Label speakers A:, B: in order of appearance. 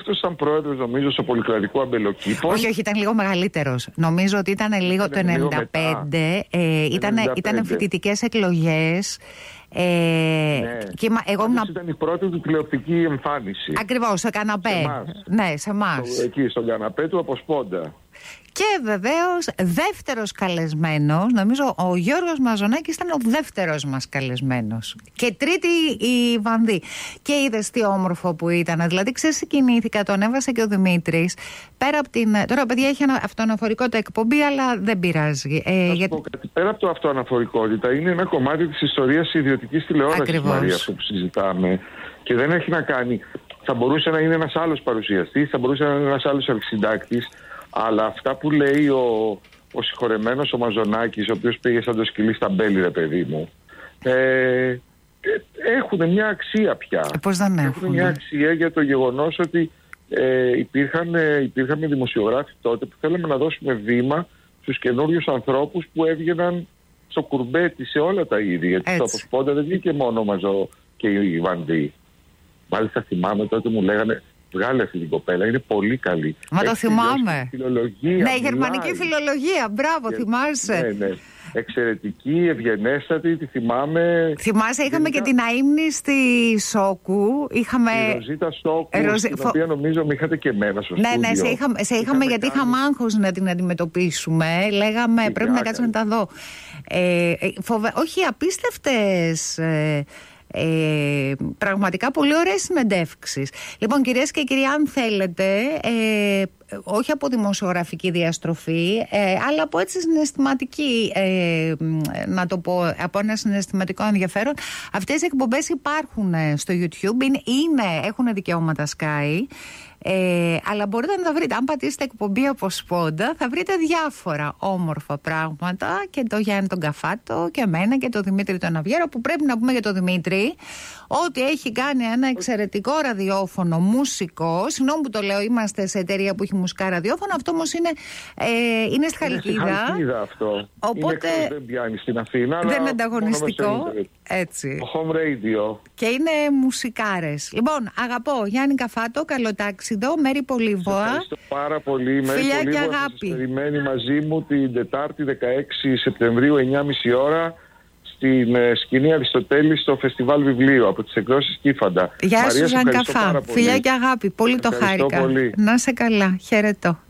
A: αυτός ήταν πρόεδρος, νομίζω, στο Πολυκρατικό Αμπελοκήπο.
B: Όχι, ήταν λίγο μεγαλύτερος. Νομίζω ότι ήταν λίγο το 95. Ήταν φοιτητικές εκλογές.
A: Και ήταν η πρώτη του τηλεοπτική εμφάνιση.
B: Ακριβώς, στο καναπέ. Σε εμάς.
A: Εκεί, στον καναπέ του από Σπόντα.
B: Και βεβαίως δεύτερος καλεσμένος, νομίζω ο Γιώργος Μαζονάκης ήταν ο δεύτερος μας καλεσμένος. Και τρίτη η Βανδύ. Και είδες τι όμορφο που ήταν. Δηλαδή, ξεσηκινήθηκα, τον έβασε και ο Δημήτρης. Πέρα από την. Τώρα, παιδιά, έχει αυτοαναφορικό το εκπομπή, αλλά δεν πειράζει.
A: Πέρα από το αυτοαναφορικότητα, είναι ένα κομμάτι της ιστορίας ιδιωτικής τηλεόρασης, Μαρία, αυτό που συζητάμε. Και δεν έχει να κάνει. Θα μπορούσε να είναι ένας άλλος παρουσιαστής, θα μπορούσε να είναι ένας άλλος αρχισυντάκτης. Αλλά αυτά που λέει ο συγχωρεμένος ο Μαζονάκης, ο οποίος πήγε σαν το σκυλί στα μπέλη, ρε παιδί μου, έχουν μια αξία πια.
B: Πώς δεν
A: έχουν μια αξία για το γεγονός ότι υπήρχαν δημοσιογράφοι τότε που θέλαμε να δώσουμε βήμα στους καινούριους ανθρώπους που έβγαιναν στο κουρμπέτι σε όλα τα είδη. Γιατί στο Αποσπόντα δεν βγήκε μόνο ο Μαζό και η Βανδύ. Μάλιστα θυμάμαι τότε μου λέγανε, βγάλε αυτή την κοπέλα, είναι πολύ καλή.
B: Μα το θυμάμαι.
A: Φιλολογία,
B: ναι, γερμανική φιλολογία, μπράβο, θυμάσαι.
A: Ναι. Εξαιρετική, ευγενέστατη, τη θυμάμαι.
B: Θυμάσαι, είχαμε και την αείμνη στη Σόκου.
A: Η Ροζίτα Σόκου, την οποία νομίζω με είχατε και εμένα στο στούντιο.
B: Ναι, σε είχαμε γιατί είχαμε άγχος να την αντιμετωπίσουμε. Λέγαμε πρέπει να κάτσουμε να τα δω. Όχι, απίστευτες. Πραγματικά πολύ ωραίες συνεντεύξεις. Λοιπόν, κυρίες και κύριοι, αν θέλετε, όχι από δημοσιογραφική διαστροφή, αλλά από έτσι συναισθηματική, να το πω, από ένα συναισθηματικό ενδιαφέρον, αυτές οι εκπομπές υπάρχουν στο YouTube, έχουν δικαιώματα Sky. Αλλά μπορείτε να τα βρείτε. Αν πατήσετε εκπομπή από Σπόντα, θα βρείτε διάφορα όμορφα πράγματα. Και το Γιάννη τον Καφάτο και εμένα και τον Δημήτρη τον Αβιέρο. Που πρέπει να πούμε για τον Δημήτρη ότι έχει κάνει ένα εξαιρετικό ραδιόφωνο μουσικό. Συγγνώμη που το λέω, είμαστε σε εταιρεία που έχει μουσικά ραδιόφωνο. Αυτό όμως είναι στη Χαλκίδα.
A: Είναι στη Χαλκίδα αυτό.
B: Οπότε
A: δεν πιάνει στην Αθήνα.
B: Δεν είναι ανταγωνιστικό. Έτσι.
A: Το home radio.
B: Και είναι μουσικάρες. Λοιπόν, αγαπώ Γιάννη Καφάτο, καλό τάξιδο, Μέρη Πολύβοα.
A: Ευχαριστώ πάρα πολύ.
B: Φιλιά και αγάπη.
A: Σας περιμένει μαζί μου την Τετάρτη 16 Σεπτεμβρίου 9.30 ώρα στην σκηνή Αριστοτέλη στο Φεστιβάλ Βιβλίου από τις εκδόσεις Κύφαντα.
B: Γεια σου Ζαν Καφά. Φιλιά και αγάπη. Πολύ το χάρηκα.
A: Πολύ.
B: Να σε καλά. Χαιρετώ.